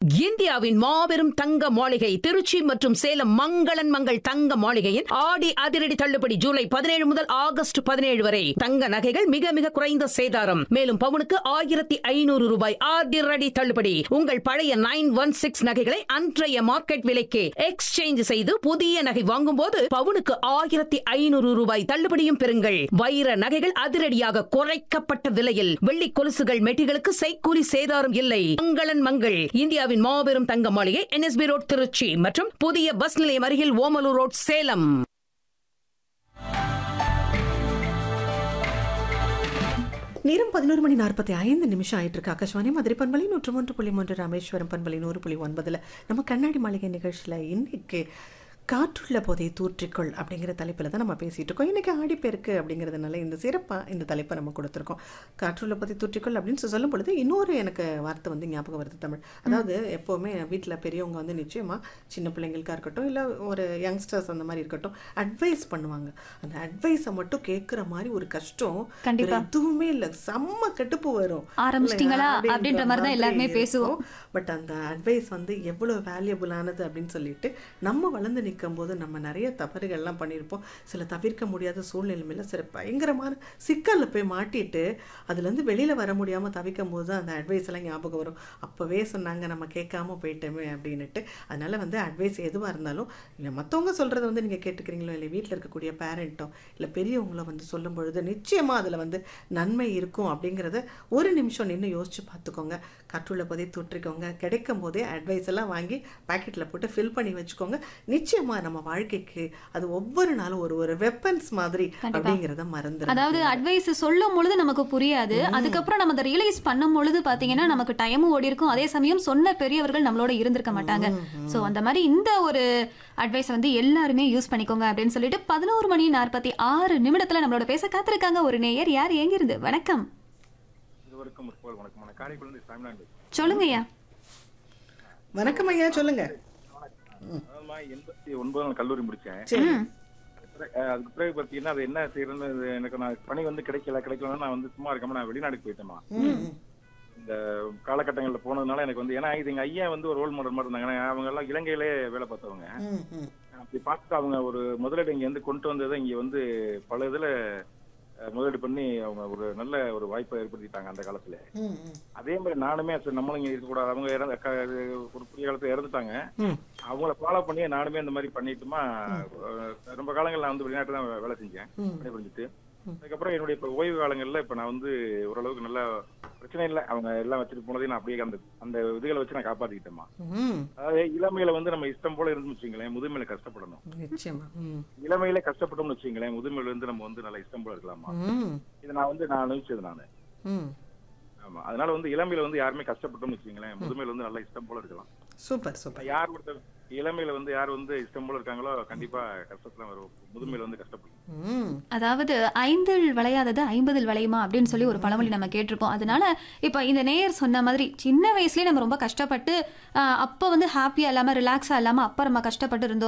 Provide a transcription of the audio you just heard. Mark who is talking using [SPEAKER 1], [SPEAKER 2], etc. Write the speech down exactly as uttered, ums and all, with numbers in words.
[SPEAKER 1] இந்தியாவின் மாபெரும் தங்க மாளிகை திருச்சி மற்றும் சேலம் மங்களன் மங்கள் தங்க மாளிகையின் ஆடி அதிரடி தள்ளுபடி ஜூலை பதினேழு முதல் ஆகஸ்ட் பதினேழு வரை. தங்க நகைகள் மிக மிக குறைந்த சேதாரம். மேலும் பவுனுக்கு ஆயிரத்தி ஐநூறு ரூபாய் அதிரடி தள்ளுபடி. உங்கள் பழைய நைன் ஒன் சிக்ஸ் நகைகளை அன்றைய மார்க்கெட் விலைக்கு எக்ஸ்சேஞ்ச் செய்து புதிய நகை வாங்கும் போது பவுனுக்கு ஆயிரத்தி ஐநூறு ரூபாய் தள்ளுபடியும் பெறுங்கள். வைர நகைகள் அதிரடியாக குறைக்கப்பட்ட விலையில். வெள்ளி கொலுசுகள் மெட்டிகளுக்கு செய்கூலி சேதாரம் இல்லை. மங்களன் மங்கள் இந்தியாவின் மாபெரும் தங்க மாளிகை என்எஸ்பி ரோட் திருச்சி மற்றும் புதிய பஸ் நிலையம் அருகில் ஓமலூர் ரோட் சேலம்.
[SPEAKER 2] நேரம் பதினோரு மணி நாற்பத்தி ஐந்து நிமிஷம் ஆயிட்டு இருக்கு. ஆகாஷ்வாணி மதுரை பண்பலை நூற்று மூன்று புள்ளி மூன்று ராமேஸ்வரம் பண்பலை நூறு புள்ளி ஒன்பதுல நம்ம கண்ணாடி மாளிகை நிகழ்ச்சியில் இன்னைக்கு காற்றுள்ள போதை தூற்றிக்கொள் அப்படிங்கிற தலைப்பில் தான் நம்ம பேசிகிட்டு இருக்கோம். இன்றைக்கி ஆடிப்பெருக்கு அப்படிங்கிறதுனால இந்த சிறப்பாக இந்த தலைப்பை நம்ம கொடுத்துருக்கோம். காற்றுள்ள போதை தூற்றிக்கொள் அப்படின்னு சொல்லும் பொழுது இன்னொரு எனக்கு வார்த்தை வந்து ஞாபகம் வருது தமிழ். அதாவது எப்போவுமே வீட்டில் பெரியவங்க வந்து நிச்சயமாக சின்ன பிள்ளைங்களுக்காக இருக்கட்டும் இல்லை ஒரு யங்ஸ்டர்ஸ் அந்த மாதிரி இருக்கட்டும் அட்வைஸ் பண்ணுவாங்க. அந்த அட்வைஸை மட்டும் கேட்குற மாதிரி ஒரு கஷ்டம் எதுவுமே இல்லை. செம்ம கட்டுப்பு வரும்
[SPEAKER 3] ஆரம்பிச்சிட்டிங்களா அப்படின்ற மாதிரி தான் எல்லாருமே பேசுவோம்.
[SPEAKER 2] பட் அந்த அட்வைஸ் வந்து எவ்வளோ வேல்யூபிளானது அப்படின்னு சொல்லிட்டு நம்ம வளர்ந்து நிற்கும் போது நம்ம நிறைய தவறுகள்லாம் பண்ணியிருப்போம். சில தவிர்க்க முடியாத சூழ்நிலைமையில் சில பயங்கரமான சிக்கலில் போய் மாட்டிட்டு அதுலேருந்து வெளியில் வர முடியாமல் தவிக்கும் போது அந்த அட்வைஸ் எல்லாம் ஞாபகம் வரும். அப்போவே சொன்னாங்க நம்ம கேட்காம போயிட்டோமே அப்படின்ட்டு. அதனால் வந்து அட்வைஸ் எதுவாக இருந்தாலும் இல்லை மற்றவங்க சொல்கிறத வந்து நீங்கள் கேட்டுக்கிறீங்களோ இல்லை வீட்டில் இருக்கக்கூடிய பேரண்ட்டோ இல்லை பெரியவங்களோ வந்து சொல்லும் பொழுது நிச்சயமாக அதில் வந்து நன்மை இருக்கும் அப்படிங்கிறத ஒரு நிமிஷம் நின்று யோசிச்சு பார்த்துக்கோங்க. காற்றுள்ள போதே தூற்றிக்கோங்க. கிடைக்கும் போதே அட்வைஸ் எல்லாம் வாங்கி பாக்கெட்டில் போட்டு ஃபில் பண்ணி வச்சுக்கோங்க. நிச்சயமாக நம்ம வாழ்க்கைக்கு அது ஒவ்வொரு நாளும் ஒரு ஒரு வெப்பன்ஸ் மாதிரி அப்படிங்கறத மறந்துடும்.
[SPEAKER 3] அதாவது அட்வைஸ் சொல்லும் பொழுது நமக்கு புரியாது. அதுக்கப்புறம் நம்ம அதை ரியலைஸ் பண்ணும் பொழுது பாத்தீங்கன்னா நமக்கு டைமும் ஓடி இருக்கும். அதே சமயம் சொன்ன பெரியவர்கள் நம்மளோட இருந்திருக்க மாட்டாங்க. சோ அந்த மாதிரி இந்த ஒரு அட்வைஸ் வந்து எல்லாருமே யூஸ் பண்ணிக்கோங்க அப்படின்னு சொல்லிட்டு பதினோரு மணி நாற்பத்தி ஆறு நிமிடத்துல நம்மளோட பேச காத்திருக்காங்க ஒரு நேயர். யார் எங்க இருந்து? வணக்கம். சொல்லுங்க ஐயா.
[SPEAKER 2] வணக்கம் ஐயா, சொல்லுங்க.
[SPEAKER 4] எண்பத்தி ஒன்பது கல்லூரி முடிச்சேன். அதுக்கு பிறகு பாத்தீங்கன்னா அது என்ன செய்யறதுன்னு எனக்கு நான் பணி வந்து கிடைக்கல கிடைக்கலன்னா நான் வந்து சும்மா இருக்காம நான் வெளிநாட்டுக்கு போயிட்டேமா. இந்த காலகட்டங்கள்ல போனதுனால எனக்கு வந்து ஏன்னா இது எங்க ஐயா வந்து ஒரு ரோல் மாடல் மாதிரி இருந்தாங்க. அவங்க எல்லாம் இலங்கையிலே வேலை பார்த்தவங்க. அப்படி பார்த்துட்டு அவங்க ஒரு முதலீடு இங்க வந்து கொண்டு வந்ததை இங்க வந்து பல இதுல முதலீடு பண்ணி அவங்க ஒரு நல்ல ஒரு வாய்ப்பை ஏற்படுத்திட்டாங்க அந்த காலத்துல. அதே மாதிரி நானுமே நம்மளும் இங்க இருக்கக்கூடாது. அவங்க இறந்த ஒரு புதிய காலத்துல இறந்துட்டாங்க. அவங்கள ஃபாலோ பண்ணி நானுமே இந்த மாதிரி பண்ணிட்டுமா ரொம்ப காலங்கள் நான் வந்து வெளிநாட்டு தான் வேலை செஞ்சேன் புரிஞ்சுட்டு. அதுக்கப்புறம் என்னுடைய இப்ப ஓய்வு காலங்கள்ல இப்ப நான் வந்து ஓரளவுக்கு நல்ல பிரச்சனை இல்லை. அவங்க எல்லாம் வச்சுட்டு போனதையும் நான் அப்படியே அந்த அந்த இதுகளை வச்சு நான் காப்பாத்திக்கிட்டேமா. அதாவது இளமையில வந்து நம்ம இஷ்டம் போல இருந்து வச்சுங்களேன் முதுமையில கஷ்டப்படணும். இளமையில கஷ்டப்பட்டோம்னு வச்சுங்களேன் முதுமையில இருந்து நம்ம வந்து நல்ல இஷ்டம் போல இருக்கலாமா. இதை நான் வந்து நான் அனுபவிச்சது நானு. ஆமா, அதனால வந்து இளமையில வந்து யாருமே கஷ்டப்பட்டோம்னு வச்சுங்களேன் முதுமையில வந்து நல்ல இஷ்டம் போல இருக்கலாம்.
[SPEAKER 2] Super super.
[SPEAKER 4] யார் ஒருத்தர் இளமையில வந்து யார் வந்து இஷ்டம் போல இருக்காங்களோ கண்டிப்பா கஷ்டத்துல வரும். முதுமையில வந்து கஷ்டப்படும்.
[SPEAKER 3] அதாவது ஐந்தில் விளையாதது ஐம்பதில் விளையுமா அப்படின்னு சொல்லி ஒரு பழமொழி நம்ம கேட்டிருப்போம். அதனால இப்ப இந்த நேயர் சொன்ன மாதிரி சின்ன வயசுலயே நம்ம ரொம்ப கஷ்டப்பட்டு அப்ப வந்து ஹாப்பியா இல்லாம ரிலாக்ஸா இல்லாம அப்ப நம்ம கஷ்டப்பட்டு இருந்தோம்